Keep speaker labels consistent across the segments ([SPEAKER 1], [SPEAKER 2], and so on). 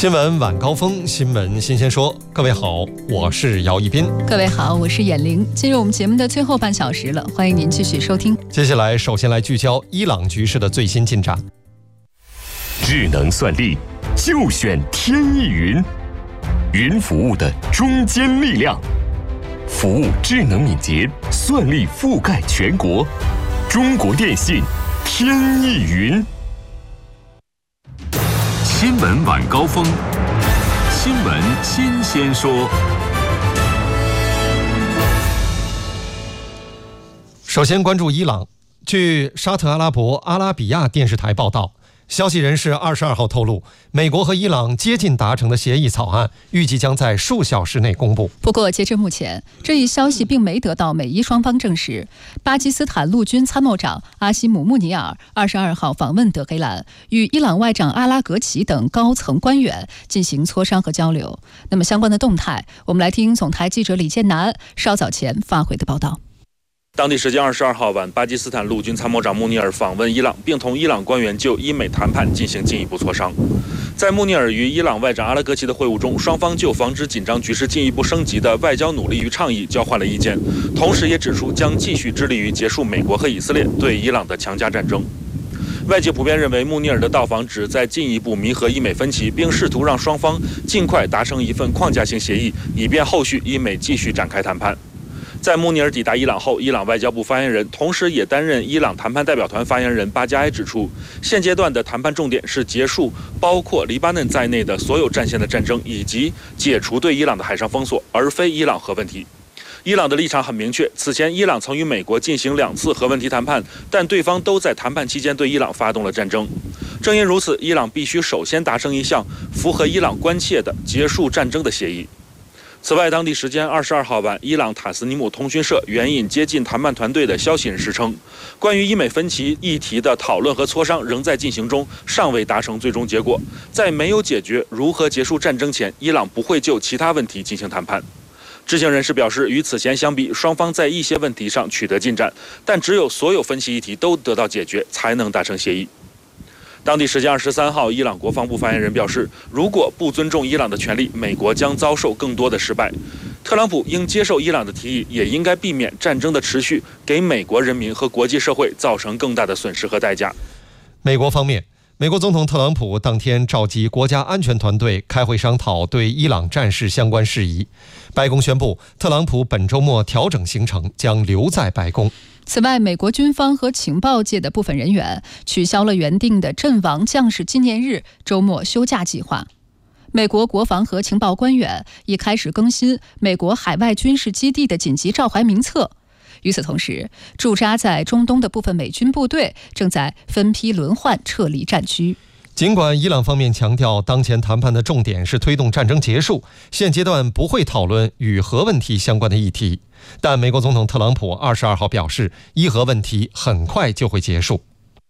[SPEAKER 1] 新闻晚高峰，新闻新鲜说。各位好，我是姚一斌。
[SPEAKER 2] 各位好，我是闫玲。进入我们节目的最后半小时了，欢迎您继续收听。
[SPEAKER 1] 接下来，首先来聚焦伊朗局势的最新进展。
[SPEAKER 3] 智能算力就选天翼云，云服务的中坚力量，服务智能敏捷，算力覆盖全国。中国电信天翼云。新闻晚高峰，新闻新鲜说。
[SPEAKER 1] 首先关注伊朗。据沙特阿拉伯阿拉比亚电视台报道，消息人士22号透露，美国和伊朗接近达成的协议草案，预计将在数小时内公布。
[SPEAKER 2] 不过，截至目前，这一消息并没得到美伊双方证实。巴基斯坦陆军参谋长阿西姆·穆尼尔22号访问德黑兰，与伊朗外长阿拉格齐等高层官员进行磋商和交流。那么相关的动态，我们来听总台记者李建南稍早前发回的报道。
[SPEAKER 4] 当地时间22号晚，巴基斯坦陆军参谋长穆尼尔访问伊朗，并同伊朗官员就伊美谈判进行进一步磋商。在穆尼尔与伊朗外长阿拉格齐的会晤中，双方就防止紧张局势进一步升级的外交努力与倡议交换了意见，同时也指出将继续致力于结束美国和以色列对伊朗的强加战争。外界普遍认为，穆尼尔的到访旨在进一步弥合伊美分歧，并试图让双方尽快达成一份框架性协议，以便后续伊美继续展开谈判。在穆尼尔抵达伊朗后，伊朗外交部发言人，同时也担任伊朗谈判代表团发言人巴加埃指出，现阶段的谈判重点是结束包括黎巴嫩在内的所有战线的战争，以及解除对伊朗的海上封锁，而非伊朗核问题。伊朗的立场很明确，此前伊朗曾与美国进行2次核问题谈判，但对方都在谈判期间对伊朗发动了战争。正因如此，伊朗必须首先达成一项符合伊朗关切的结束战争的协议。此外，当地时间22号晚，伊朗塔斯尼姆通讯社援引接近谈判团队的消息人士称，关于伊美分歧议题的讨论和磋商仍在进行中，尚未达成最终结果。在没有解决如何结束战争前，伊朗不会就其他问题进行谈判。知情人士表示，与此前相比，双方在一些问题上取得进展，但只有所有分歧议题都得到解决，才能达成协议。当地时间23号，伊朗国防部发言人表示，如果不尊重伊朗的权利，美国将遭受更多的失败。特朗普应接受伊朗的提议，也应该避免战争的持续给美国人民和国际社会造成更大的损失和代价。
[SPEAKER 1] 美国方面，美国总统特朗普当天召集国家安全团队开会商讨对伊朗战事相关事宜。白宫宣布，特朗普本周末调整行程，将留在白宫。
[SPEAKER 2] 此外，美国军方和情报界的部分人员取消了原定的阵亡将士纪念日周末休假计划。美国国防和情报官员已开始更新美国海外军事基地的紧急召回名册。与此同时，驻扎在中东的部分美军部队正在分批轮换撤离战区。
[SPEAKER 1] 尽管伊朗方面强调当前谈判的重点是推动战争结束，现阶段不会讨论与核问题相关的议题，但美国总统特朗普22号表示，伊核问题很快就会结束。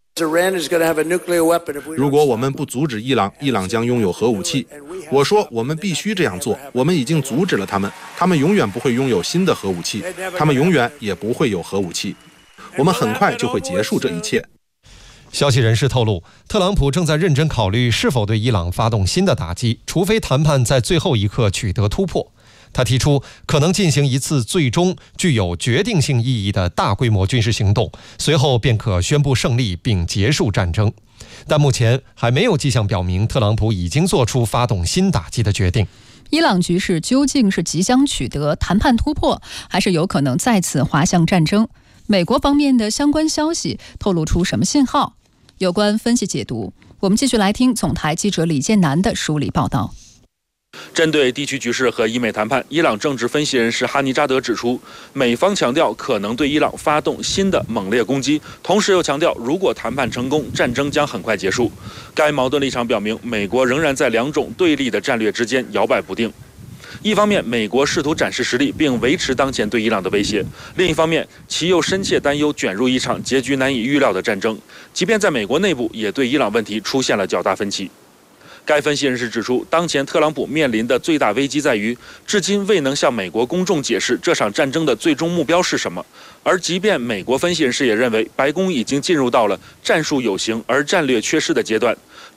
[SPEAKER 5] 如果我们不阻止伊朗，伊朗将拥有核武器。我说我们必须这样做，我们已经阻止了他们，他们永远不会拥有新的核武器，他们永远也不会有核武器。我们很快就会结束这一切。
[SPEAKER 1] 消息人士透露，特朗普正在认真考虑是否对伊朗发动新的打击，除非谈判在最后一刻取得突破。他提出可能进行一次最终具有决定性意义的大规模军事行动，随后便可宣布胜利并结束战争。但目前还没有迹象表明特朗普已经做出发动新打击的决定。
[SPEAKER 2] 伊朗局势究竟是即将取得谈判突破，还是有可能再次滑向战争？美国方面的相关消息透露出什么信号？有关分析解读，我们继续来听总台记者李建南的梳理报道。
[SPEAKER 4] 针对地区局势和伊美谈判，伊朗政治分析人士哈尼扎德指出，美方强调可能对伊朗发动新的猛烈攻击，同时又强调如果谈判成功，战争将很快结束。该矛盾立场表明，美国仍然在2种对立的战略之间摇摆不定。一方面，美国试图展示实力并维持当前对伊朗的威胁；另一方面，其又深切担忧卷入一场结局难以预料的战争。即便在美国内部，也对伊朗问题出现了较大分歧。该分析人士指出，当前特朗普面临的最大危机在于，至今未能向美国公众解释这场战争的最终目标是什么。而即便美国分析人士也认为，白宫已经进入到了战术有形而战略缺失的阶段。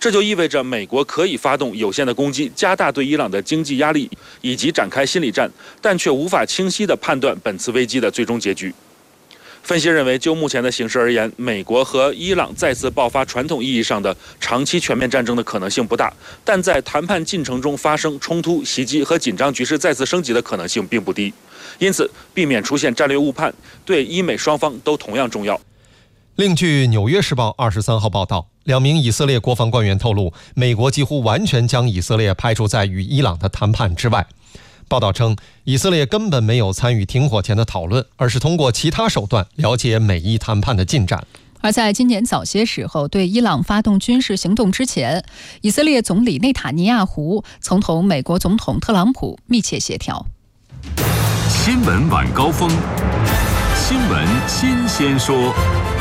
[SPEAKER 4] 这就意味着美国可以发动有限的攻击，加大对伊朗的经济压力，以及展开心理战，但却无法清晰地判断本次危机的最终结局。分析认为，就目前的形势而言，美国和伊朗再次爆发传统意义上的长期全面战争的可能性不大，但在谈判进程中发生冲突、袭击和紧张局势再次升级的可能性并不低。因此，避免出现战略误判，对伊美双方都同样重要。
[SPEAKER 1] 另据《纽约时报》23号报道，2名以色列国防官员透露，美国几乎完全将以色列排除在与伊朗的谈判之外。报道称，以色列根本没有参与停火前的讨论，而是通过其他手段了解美伊谈判的进展。
[SPEAKER 2] 而在今年早些时候对伊朗发动军事行动之前，以色列总理内塔尼亚胡曾同美国总统特朗普密切协调。
[SPEAKER 3] 新闻晚高峰，新闻新鲜说。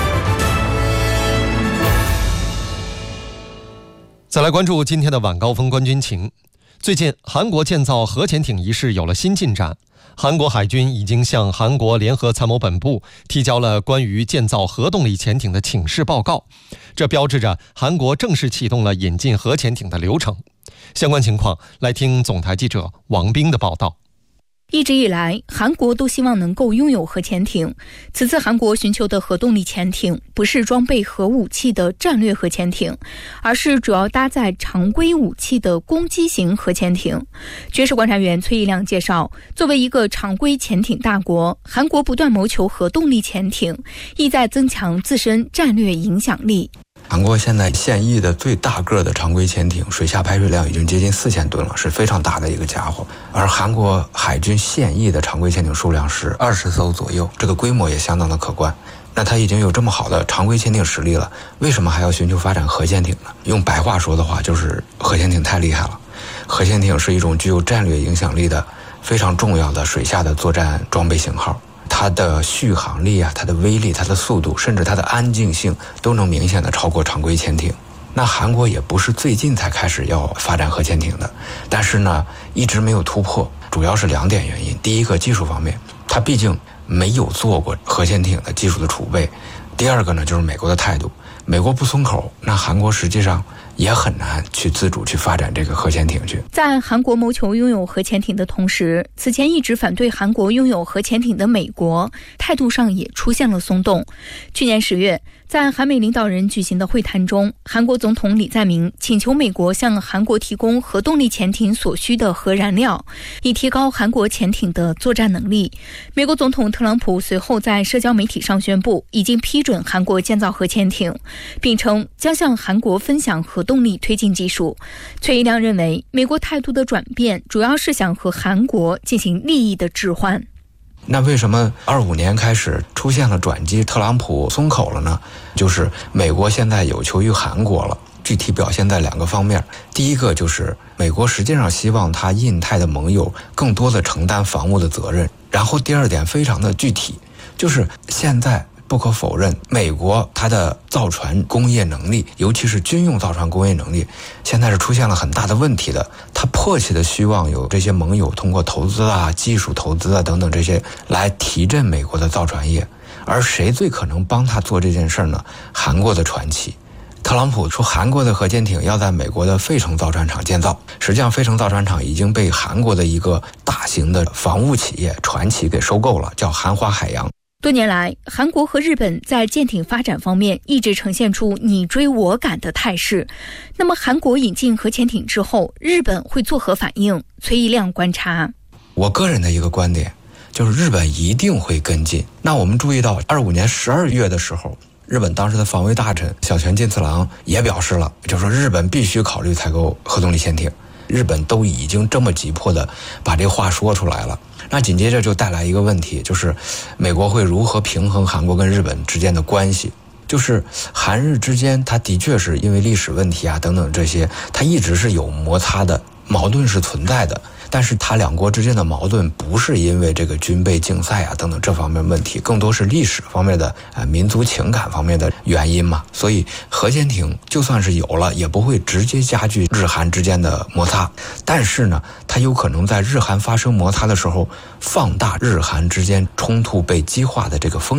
[SPEAKER 1] 再来关注今天的晚高峰关军情。最近，韩国建造核潜艇一事有了新进展。韩国海军已经向韩国联合参谋本部提交了关于建造核动力潜艇的请示报告，这标志着韩国正式启动了引进核潜艇的流程。相关情况，来听总台记者王冰的报道。
[SPEAKER 6] 一直以来，韩国都希望能够拥有核潜艇。此次韩国寻求的核动力潜艇不是装备核武器的战略核潜艇，而是主要搭载常规武器的攻击型核潜艇。军事观察员崔一亮介绍，作为一个常规潜艇大国，韩国不断谋求核动力潜艇，意在增强自身战略影响力。
[SPEAKER 7] 韩国现在现役的最大个的常规潜艇水下排水量已经接近4000吨了，是非常大的一个家伙。而韩国海军现役的常规潜艇数量是20艘左右，这个规模也相当的可观。那它已经有这么好的常规潜艇实力了，为什么还要寻求发展核潜艇呢？用白话说的话，就是核潜艇太厉害了。核潜艇是一种具有战略影响力的非常重要的水下的作战装备型号。它的续航力啊，它的威力，它的速度，甚至它的安静性都能明显的超过常规潜艇。那韩国也不是最近才开始要发展核潜艇的，但是呢一直没有突破，主要是2点原因。第一个，技术方面，它毕竟没有做过核潜艇的技术的储备。第二个呢，就是美国的态度，美国不松口，那韩国实际上也很难去自主去发展这个核潜艇去。
[SPEAKER 6] 在韩国谋求拥有核潜艇的同时，此前一直反对韩国拥有核潜艇的美国态度上也出现了松动。去年10月，在韩美领导人举行的会谈中，韩国总统李在明请求美国向韩国提供核动力潜艇所需的核燃料，以提高韩国潜艇的作战能力。美国总统特朗普随后在社交媒体上宣布，已经批准韩国建造核潜艇，并称将向韩国分享核动力推进技术。崔一亮认为，美国态度的转变主要是想和韩国进行利益的置换。
[SPEAKER 7] 那为什么25年开始出现了转机，特朗普松口了呢？就是美国现在有求于韩国了，具体表现在2个方面。第一个就是美国实际上希望他印太的盟友更多的承担防务的责任。然后第2点非常的具体，就是现在不可否认，美国它的造船工业能力，尤其是军用造船工业能力，现在是出现了很大的问题的。它迫切的希望有这些盟友通过投资啊、技术投资啊等等这些来提振美国的造船业。而谁最可能帮他做这件事呢？韩国的传奇。特朗普说韩国的核潜艇要在美国的费城造船厂建造，实际上费城造船厂已经被韩国的一个大型的防务企业传奇给收购了，叫韩华海洋。
[SPEAKER 6] 多年来，韩国和日本在舰艇发展方面一直呈现出你追我赶的态势。那么韩国引进核潜艇之后，日本会作何反应？崔一亮观察，
[SPEAKER 7] 我个人的一个观点就是日本一定会跟进。那我们注意到25年12月的时候，日本当时的防卫大臣小泉进次郎也表示了，就说日本必须考虑采购核动力潜艇。日本都已经这么急迫的把这话说出来了，那紧接着就带来一个问题，就是美国会如何平衡韩国跟日本之间的关系。就是韩日之间，它的确是因为历史问题啊等等这些，它一直是有摩擦的，矛盾是存在的。但是它两国之间的矛盾不是因为这个军备竞赛啊等等这方面问题，更多是历史方面的民族情感方面的原因嘛。所以核潜艇就算是有了，也不会直接加剧日韩之间的摩擦，但是呢，它有可能在日韩发生摩擦的时候，放大日韩之间冲突被激化的这个风险。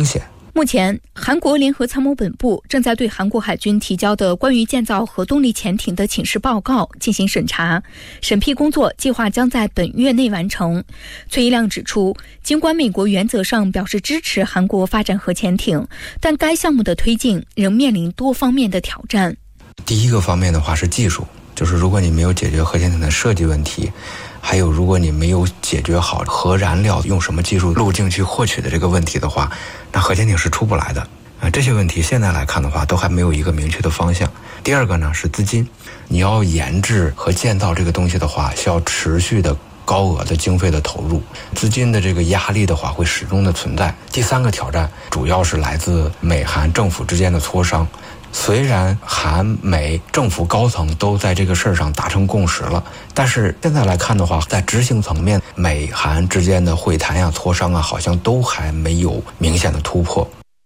[SPEAKER 6] 目前，韩国联合参谋本部正在对韩国海军提交的关于建造核动力潜艇的请示报告进行审查，审批工作计划将在本月内完成。崔一亮指出，尽管美国原则上表示支持韩国发展核潜艇，但该项目的推进仍面临多方面的挑战。
[SPEAKER 7] 第一个方面的话是技术，就是如果你没有解决核潜艇的设计问题，还有如果你没有解决好核燃料用什么技术路径去获取的这个问题的话，那核潜艇是出不来的。这些问题现在来看的话，都还没有一个明确的方向。第二个呢是资金，你要研制和建造这个东西的话，需要持续的高额的经费的投入，资金的这个压力的话会始终的存在。第三个挑战主要是来自美韩政府之间的磋商。虽然韩美政府高层都在这个事儿上达成共识了，但是现在来看的话，在执行层面，美韩之间的会谈磋商好像都还没有明显的突破。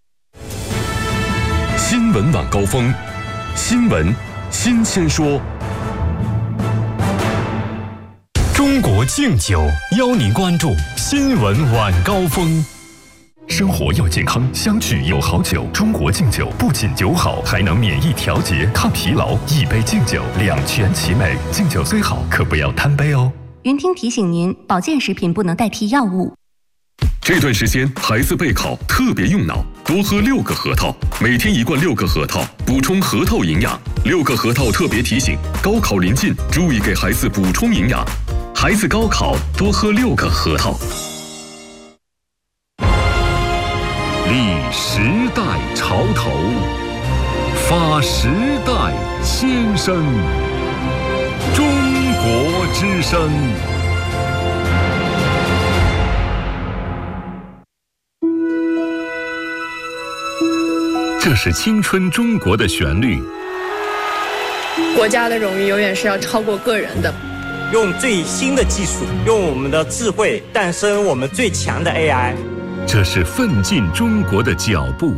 [SPEAKER 3] 新闻晚高峰，新闻新鲜说。中国敬酒邀您关注新闻晚高峰。生活要健康，相聚有好酒。中国敬酒不仅酒好，还能免疫调节、抗疲劳。一杯敬酒，两全其美。敬酒虽好，可不要贪杯哦。
[SPEAKER 8] 云听提醒您，保健食品不能代替药物。
[SPEAKER 3] 这段时间孩子备考特别用脑，多喝6个核桃，每天1罐6个核桃，补充核桃营养。6个核桃特别提醒：高考临近，注意给孩子补充营养。孩子高考多喝6个核桃。立时代潮头，发时代先声。中国之声。这是青春中国的旋律。
[SPEAKER 9] 国家的荣誉永远是要超过个人的。
[SPEAKER 10] 用最新的技术，用我们的智慧诞生我们最强的 AI。
[SPEAKER 3] 这是奋进中国的脚步。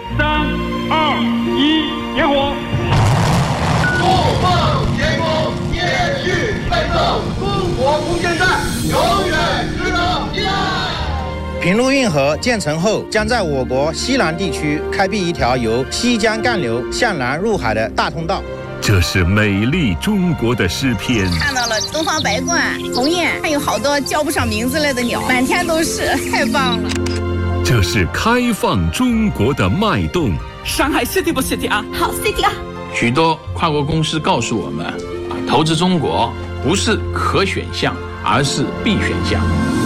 [SPEAKER 11] 3、2、1，点火！
[SPEAKER 12] 不放天空，接续奋斗，中国空间站永远值得依赖。
[SPEAKER 13] 平陆运河建成后，将在我国西南地区开辟一条由西江干流向南入海的大通道。
[SPEAKER 3] 这是美丽中国的诗篇。
[SPEAKER 14] 看到了东方白鹳、鸿雁，还有好多叫不上名字来的鸟，满天都是，太棒了。
[SPEAKER 3] 这是开放中国的脉动。
[SPEAKER 15] 上海 City 不 City 啊？
[SPEAKER 14] 好 City 啊！
[SPEAKER 16] 许多跨国公司告诉我们，投资中国不是可选项，而是必选项。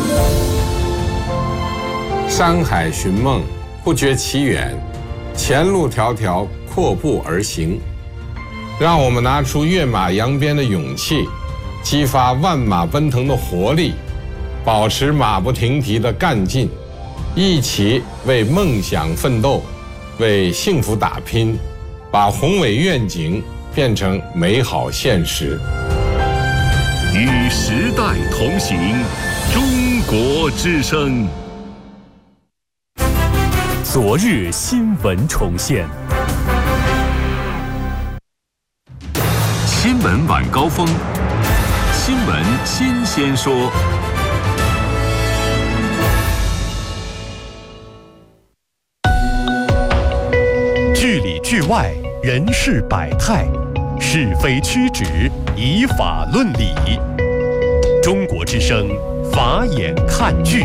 [SPEAKER 17] 山海寻梦，不觉其远，前路迢迢，阔步而行。让我们拿出跃马扬鞭的勇气，激发万马奔腾的活力，保持马不停蹄的干劲，一起为梦想奋斗，为幸福打拼，把宏伟愿景变成美好现实。
[SPEAKER 3] 与时代同行，中国之声。昨日新闻重现。新闻晚高峰，新闻新鲜说。剧里剧外，人事百态，是非曲直，以法论理。中国之声，法眼看剧。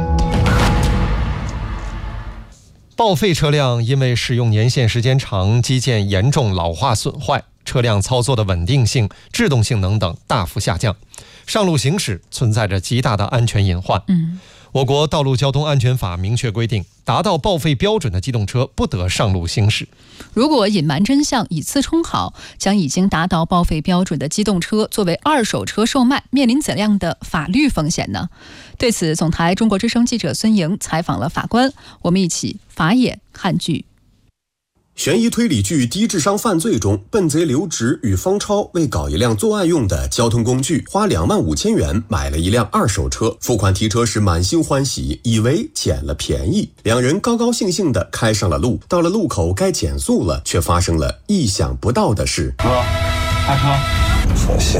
[SPEAKER 1] 报废车辆因为使用年限时间长，机件严重老化损坏，车辆操作的稳定性、制动性能等大幅下降，上路行驶存在着极大的安全隐患。我国道路交通安全法明确规定，达到报废标准的机动车不得上路行驶。
[SPEAKER 2] 如果隐瞒真相、以次充好，将已经达到报废标准的机动车作为二手车售卖，面临怎样的法律风险呢？对此，总台中国之声记者孙莹采访了法官，我们一起法眼看剧。
[SPEAKER 18] 悬疑推理剧《低智商犯罪》中，笨贼刘植与方超为搞一辆作案用的交通工具，花25000元买了一辆二手车。付款提车时满心欢喜，以为捡了便宜，两人高高兴兴地开上了路。到了路口该减速了，却发生了意想不到的事。
[SPEAKER 19] 哥，开车。
[SPEAKER 20] 首先，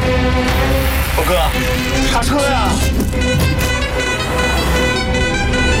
[SPEAKER 19] 哥，刹车呀！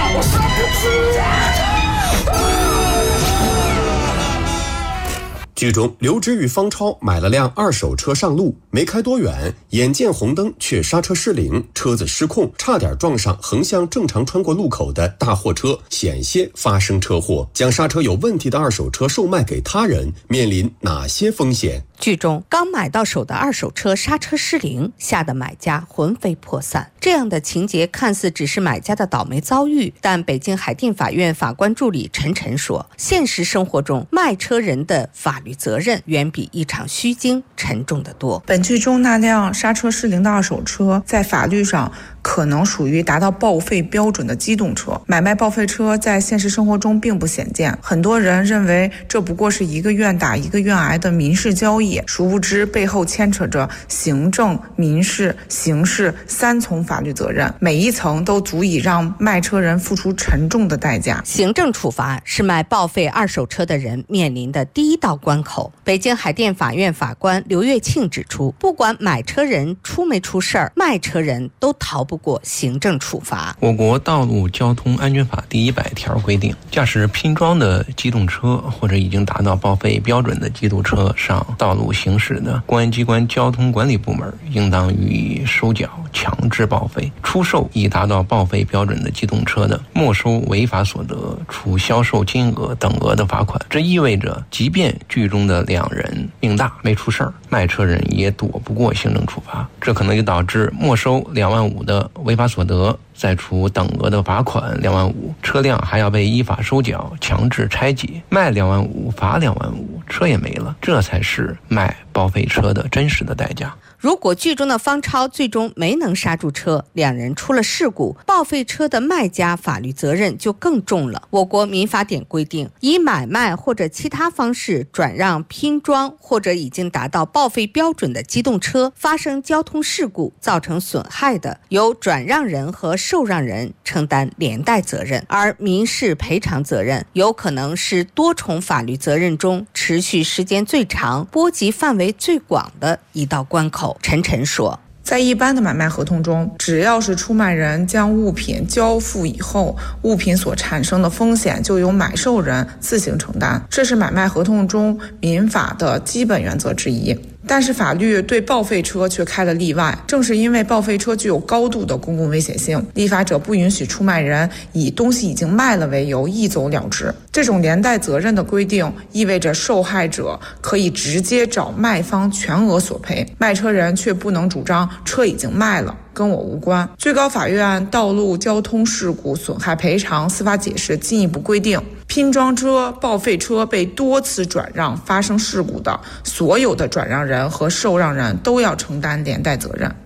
[SPEAKER 18] 剧中，刘植与方超买了辆二手车上路，没开多远，眼见红灯却刹车失灵，车子失控，差点撞上横向正常穿过路口的大货车，险些发生车祸。将刹车有问题的二手车售卖给他人，面临哪些风险？
[SPEAKER 19] 剧中刚买到手的二手车刹车失灵，吓得买家魂飞魄散。这样的情节看似只是买家的倒霉遭遇，但北京海淀法院法官助理陈晨说，现实生活中卖车人的法律责任远比一场虚惊沉重得多。
[SPEAKER 20] 本剧中那辆刹车失灵的二手车，在法律上可能属于达到报废标准的机动车。买卖报废车在现实生活中并不鲜见，很多人认为这不过是一个愿打一个愿挨的民事交易，殊不知背后牵扯着行政、民事、刑事3重法律责任，每一层都足以让卖车人付出沉重的代价。
[SPEAKER 19] 行政处罚是卖报废二手车的人面临的第一道关口。北京海淀法院法官刘月庆指出，不管买车人出没出事儿，卖车人都逃不过行政处罚。
[SPEAKER 21] 我国道路交通安全法第100条规定，驾驶拼装的机动车或者已经达到报废标准的机动车上道路行驶的，公安机关交通管理部门应当予以收缴、强制报废。出售已达到报废标准的机动车的，没收违法所得，处销售金额等额的罚款。这意味着，即便剧中的2人命大没出事儿，卖车人也躲不过行政处罚。这可能就导致没收25000的违法所得，再处等额的罚款25000，车辆还要被依法收缴、强制拆解，卖25000罚25000，车也没了。这才是卖报废车的真实的代价。
[SPEAKER 19] 如果剧中的方超最终没能刹住车，2人出了事故，报废车的卖家法律责任就更重了。我国民法典规定，以买卖或者其他方式转让、拼装或者已经达到报废标准的机动车发生交通事故造成损害的，由转让人和受让人承担连带责任，而民事赔偿责任有可能是多重法律责任中持续时间最长、波及范围最广的一道关口。陈晨说，
[SPEAKER 20] 在一般的买卖合同中，只要是出卖人将物品交付以后，物品所产生的风险就由买受人自行承担，这是买卖合同中民法的基本原则之一。但是法律对报废车却开了例外，正是因为报废车具有高度的公共危险性，立法者不允许出卖人以东西已经卖了为由一走了之。这种连带责任的规定意味着受害者可以直接找卖方全额索赔，卖车人却不能主张车已经卖了，跟我无关。最高法院道路交通事故损害赔偿司法解释进一步规定，拼装车、报废车被多次转让发生事故的，所有的转让人和受让人都要承担连带责任。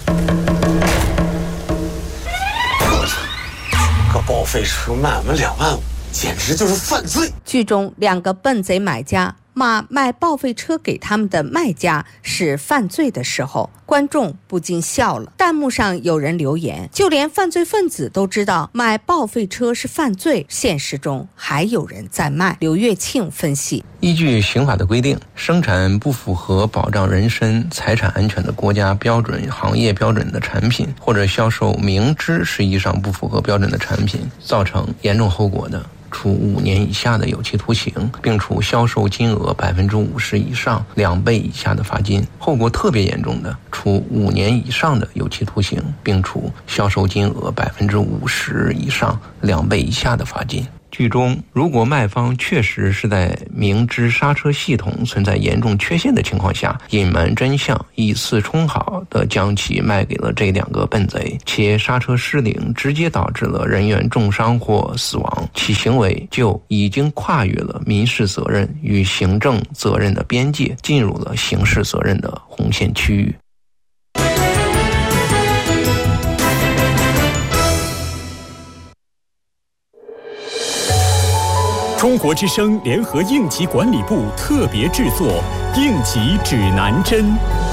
[SPEAKER 22] 个报废车卖我们25000，简直就是犯罪。
[SPEAKER 19] 剧中2个笨贼买家骂卖报废车给他们的卖家是犯罪的时候，观众不禁笑了。弹幕上有人留言，就连犯罪分子都知道卖报废车是犯罪，现实中还有人在卖。刘月庆分析，
[SPEAKER 21] 依据刑法的规定，生产不符合保障人身财产安全的国家标准、行业标准的产品，或者销售明知实际上不符合标准的产品，造成严重后果的，处5年以下的有期徒刑，并处销售金额50%以上2倍以下的罚金；后果特别严重的，处5年以上的有期徒刑，并处销售金额50%以上2倍以下的罚金。剧中，如果卖方确实是在明知刹车系统存在严重缺陷的情况下，隐瞒真相，以次充好的将其卖给了这2个笨贼，且刹车失灵直接导致了人员重伤或死亡，其行为就已经跨越了民事责任与行政责任的边界，进入了刑事责任的红线区域。
[SPEAKER 23] 中国之声联合应急管理部特别制作《应急指南针》。